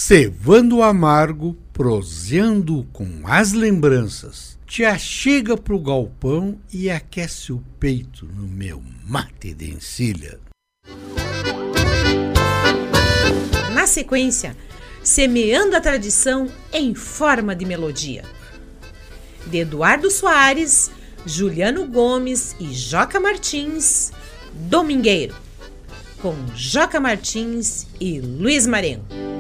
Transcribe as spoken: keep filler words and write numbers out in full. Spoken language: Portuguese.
cevando o amargo, proseando com as lembranças, te achega pro galpão e aquece o peito no meu mate de encilha. Na sequência, semeando a tradição em forma de melodia, de Eduardo Soares, Juliano Gomes e Joca Martins, Domingueiro, com Joca Martins e Luiz Marengo.